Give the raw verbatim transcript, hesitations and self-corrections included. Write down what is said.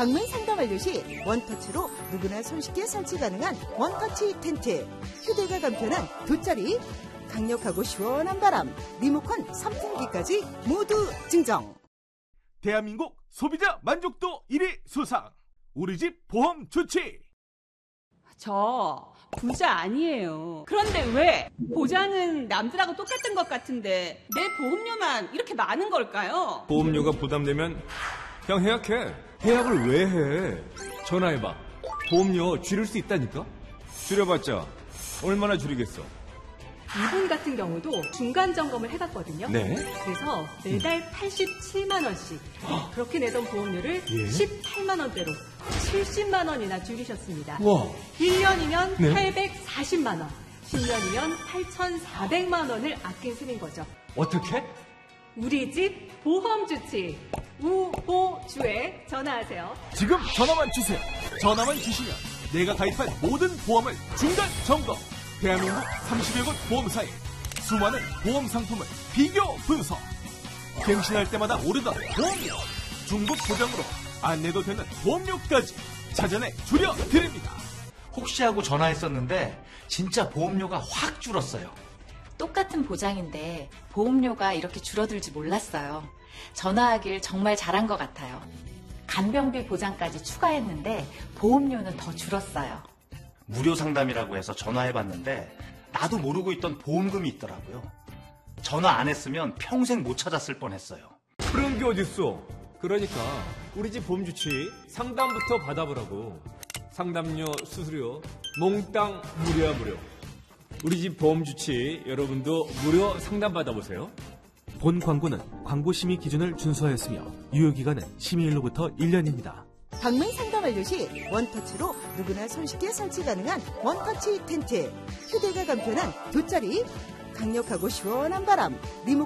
방문 상담 완료시 원터치로 누구나 손쉽게 설치 가능한 원터치 텐트, 휴대가 간편한 돗자리, 강력하고 시원한 바람, 리모컨 선풍기까지 모두 증정. 대한민국 소비자 만족도 일 위 수상, 우리 집 보험 좋지. 저 부자 아니에요. 그런데 왜 보장은 남들하고 똑같은 것 같은데 내 보험료만 이렇게 많은 걸까요? 보험료가 부담되면 그냥 해약해. 해약을 왜 해? 전화해봐. 보험료 줄일 수 있다니까? 줄여봤자 얼마나 줄이겠어? 이분 같은 경우도 중간 점검을 해봤거든요. 네. 그래서 매달 팔십칠만 원씩 그렇게 내던 보험료를 예? 십팔만 원대로 칠십만 원이나 줄이셨습니다. 와. 일 년이면 네? 팔백사십만 원, 십 년이면 팔천사백만 원을 아낀 셈인 거죠. 어떻게? 우리 집 보험 주치 우보주에 전화하세요. 지금 전화만 주세요. 전화만 주시면 내가 가입한 모든 보험을 중간 점검. 대한민국 삼십여 곳 보험사에 수많은 보험 상품을 비교 분석. 갱신할 때마다 오르던 보험료, 중복 보장으로 안내도 되는 보험료까지 찾아내 줄여드립니다. 혹시 하고 전화했었는데 진짜 보험료가 확 줄었어요. 똑같은 보장인데 보험료가 이렇게 줄어들지 몰랐어요. 전화하길 정말 잘한 것 같아요. 간병비 보장까지 추가했는데 보험료는 더 줄었어요. 무료 상담이라고 해서 전화해봤는데 나도 모르고 있던 보험금이 있더라고요. 전화 안 했으면 평생 못 찾았을 뻔했어요. 그런 게 어딨어. 그러니까 우리 집 보험 주치 상담부터 받아보라고. 상담료, 수수료 몽땅 무료야 무료. 우리 집 보험 주치 여러분도 무료 상담 받아보세요. 본 광고는 광고 심의 기준을 준수하였으며 유효기간은 심의일로부터 일 년입니다. 방문 상담 완료시 원터치로 누구나 손쉽게 설치 가능한 원터치 텐트, 휴대가 간편한 돗자리, 강력하고 시원한 바람, 리모컨